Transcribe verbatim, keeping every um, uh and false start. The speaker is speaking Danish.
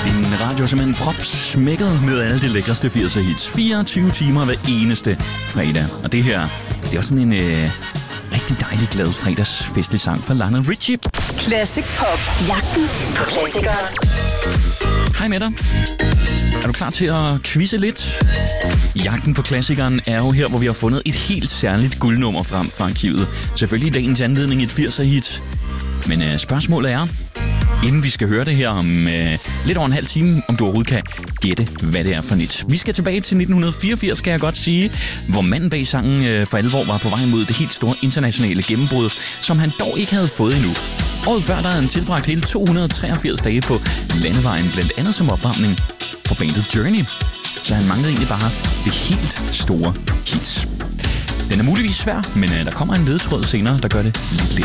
Din radio er simpelthen propsmækket med alle de lækreste firser hits. fireogtyve timer hver eneste fredag. Og det her, det er også sådan en øh, rigtig dejlig glad fredagsfestlig sang fra Lionel Richie. Classic Pop. Jagten på klassikere. Hej med dig. Er du klar til at quizze lidt? Jagten på klassikeren er jo her, hvor vi har fundet et helt særligt guldnummer frem fra arkivet. Selvfølgelig i dagens anledning et firser-hit. Men øh, spørgsmålet er, inden vi skal høre det her om øh, lidt over en halv time, om du overhovedet kan gætte, hvad det er for nyt. Vi skal tilbage til nitten fireogfirs, skal jeg godt sige, hvor manden bag sangen øh, for alvor var på vej mod det helt store internationale gennembrud, som han dog ikke havde fået endnu. Året før der havde han tilbragt hele to hundrede og treogfirs dage på landevejen, blandt andet som opvarmning for bandet Journey. Så han manglede egentlig bare det helt store hit. Den er muligvis svær, men øh, der kommer en ledtråd senere, der gør det lidt lettere.